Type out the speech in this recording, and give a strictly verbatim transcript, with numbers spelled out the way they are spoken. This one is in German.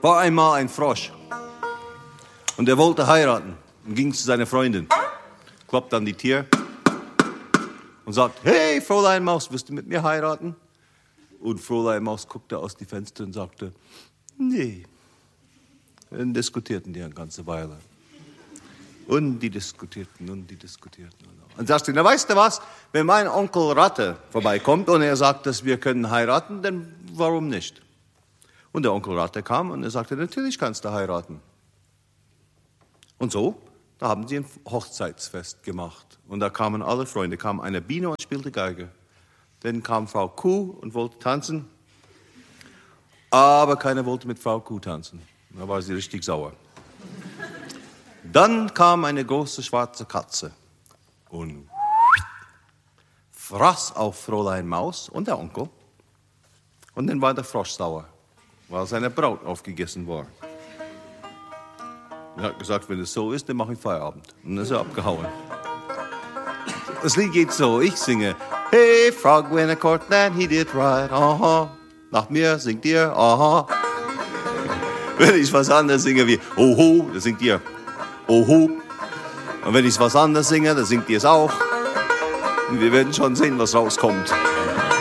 war einmal ein Frosch und er wollte heiraten und ging zu seiner Freundin, klopft an die Tür und sagt, hey, Fräulein Maus, willst du mit mir heiraten? Und Fräulein Maus guckte aus die Fenster und sagte, nee. Dann diskutierten die eine ganze Weile. Und die diskutierten und die diskutierten. Und sagte, na weißt du was, wenn mein Onkel Ratte vorbeikommt und er sagt, dass wir können heiraten, dann warum nicht? Und der Onkel Ratte kam und er sagte, natürlich kannst du heiraten. Und so, da haben sie ein Hochzeitsfest gemacht. Und da kamen alle Freunde, kam eine Biene und spielte Geige. Dann kam Frau Kuh und wollte tanzen, aber keiner wollte mit Frau Kuh tanzen. Da war sie richtig sauer. Dann kam eine große schwarze Katze und fraß auf Fräulein Maus und der Onkel. Und dann war der Frosch sauer, weil seine Braut aufgegessen war. Er hat gesagt, wenn es so ist, dann mache ich Feierabend. Und dann ist er abgehauen. Das Lied geht so, ich singe, hey, frog when a Cortland, he did right, aha. Nach mir singt ihr, aha. Wenn ich was anderes singe wie, oho, dann singt ihr, oho. Und wenn ich was anderes singe, dann singt ihr es auch. Und wir werden schon sehen, was rauskommt.